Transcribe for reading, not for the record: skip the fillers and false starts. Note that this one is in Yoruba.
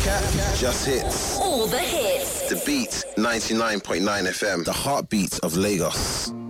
Just hits. All the hits. The Beat 99.9 FM. The heartbeat of Lagos.